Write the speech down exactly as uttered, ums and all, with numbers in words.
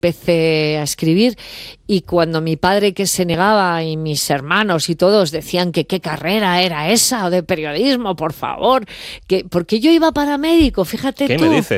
empecé a escribir, y cuando mi padre, que se negaba, y mis hermanos y todos decían que qué carrera era esa o de periodismo, por favor, que porque yo iba para médico, fíjate ¿Qué tú. me dices?